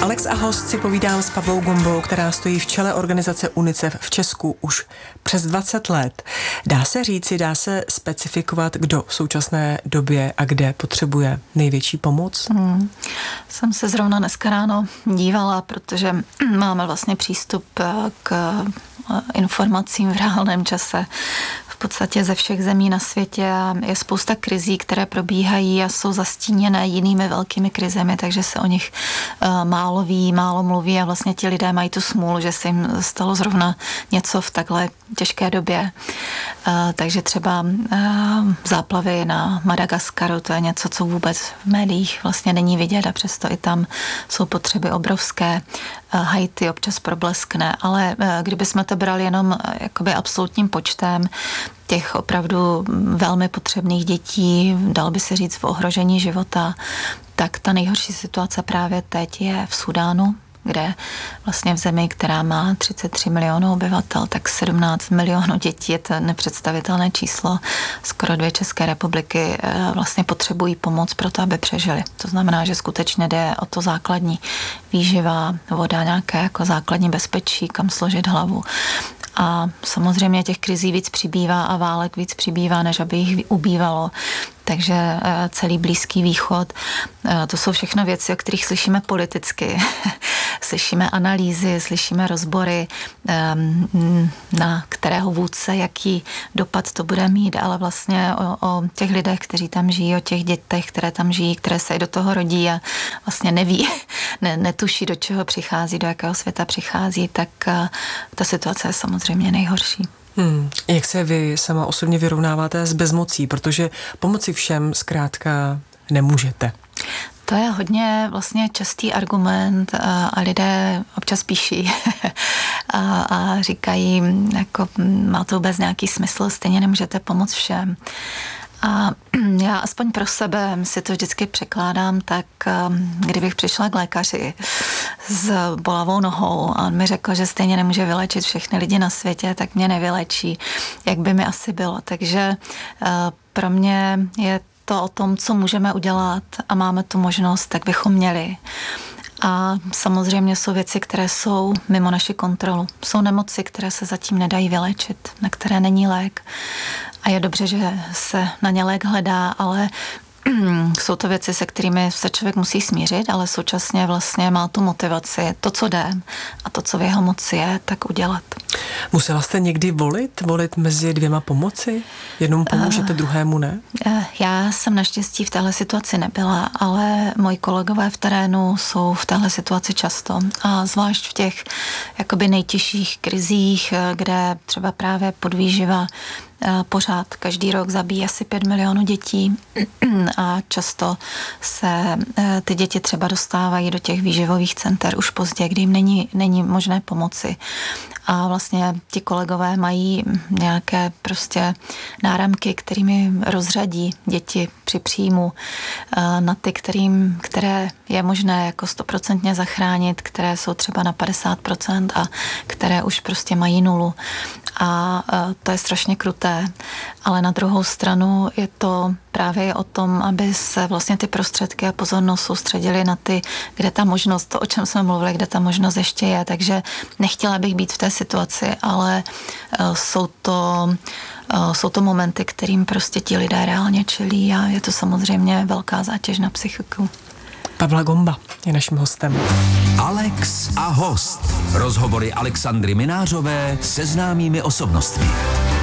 Alex a host si povídám s Pavlou Gombou, která stojí v čele organizace UNICEF v Česku už přes 20 let. Dá se říci, dá se specifikovat, kdo v současné době a kde potřebuje největší pomoc? Jsem se zrovna dneska ráno dívala, protože máme vlastně přístup k informacím v reálném čase v podstatě ze všech zemí na světě a je spousta krizí, které probíhají a jsou zastíněné jinými velkými krizemi, takže se o nich málo ví, málo mluví a vlastně ti lidé mají tu smůlu, že se jim stalo zrovna něco v takhle těžké době. Takže třeba záplavy na Madagaskaru, to je něco, co vůbec v médiích vlastně není vidět a přesto i tam jsou potřeby obrovské. Haiti občas probleskne, ale kdybychom to brali jenom jakoby absolutním počtem těch opravdu velmi potřebných dětí, dal by se říct v ohrožení života, tak ta nejhorší situace právě teď je v Súdánu, kde vlastně v zemi, která má 33 milionů obyvatel, tak 17 milionů dětí, je to nepředstavitelné číslo. Skoro 2 České republiky vlastně potřebují pomoc pro to, aby přežili. To znamená, že skutečně jde o to základní výživa, voda, nějaké jako základní bezpečí, kam složit hlavu. A samozřejmě těch krizí víc přibývá a válek víc přibývá, než aby jich ubývalo. Takže celý Blízký východ, to jsou všechno věci, o kterých slyšíme politicky. Slyšíme analýzy, slyšíme rozbory, na kterého vůdce, jaký dopad to bude mít, ale vlastně o těch lidech, kteří tam žijí, o těch dětech, které tam žijí, které se i do toho rodí a vlastně neví, netuší, do čeho přichází, do jakého světa přichází, tak ta situace je samozřejmě nejhorší. Jak se vy sama osobně vyrovnáváte s bezmocí, protože pomoci všem zkrátka nemůžete? To je hodně vlastně častý argument a lidé občas píší a říkají, jako má to vůbec nějaký smysl, stejně nemůžete pomoct všem. A já aspoň pro sebe si to vždycky překládám, tak kdybych přišla k lékaři s bolavou nohou a on mi řekl, že stejně nemůže vylečit všechny lidi na světě, tak mě nevylečí, jak by mi asi bylo. Takže pro mě je to o tom, co můžeme udělat a máme tu možnost, tak bychom měli. A samozřejmě jsou věci, které jsou mimo naši kontrolu. Jsou nemoci, které se zatím nedají vylečit, na které není lék. A je dobře, že se na ně lék hledá, ale jsou to věci, se kterými se člověk musí smířit, ale současně vlastně má tu motivaci, to, co jde a to, co v jeho moci je, tak udělat. Musela jste někdy volit mezi 2 pomoci? Jednomu pomůžete, druhému ne? Já jsem naštěstí v téhle situaci nebyla, ale moji kolegové v terénu jsou v téhle situaci často. A zvlášť v těch jakoby nejtěžších krizích, kde třeba právě podvýživa pořád každý rok zabíjí asi 5 milionů dětí a často se ty děti třeba dostávají do těch výživových center už pozdě, kdy jim není možné pomoci. A vlastně ti kolegové mají nějaké prostě náramky, kterými rozřadí děti při příjmu na ty, které je možné jako 100% zachránit, které jsou třeba na 50% a které už prostě mají 0. A to je strašně kruté. Ale na druhou stranu je to právě o tom, aby se vlastně ty prostředky a pozornost soustředili na ty, kde ta možnost, to, o čem jsme mluvili, kde ta možnost ještě je. Takže nechtěla bych být v té situaci, ale jsou to momenty, kterým prostě ti lidé reálně čelí a je to samozřejmě velká zátěž na psychiku. Pavla Gomba je naším hostem. Alex a host. Rozhovory Alexandry Minářové se známými osobnostmi.